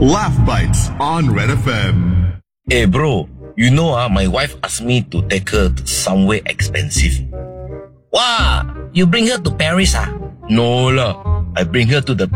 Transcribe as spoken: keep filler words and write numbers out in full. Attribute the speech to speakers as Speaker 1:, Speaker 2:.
Speaker 1: Laugh Bites on Red F M.
Speaker 2: Hey bro, you know ah, my wife asked me to take her to somewhere expensive. Wow, you bring her to Paris ah? No lah, I bring her to the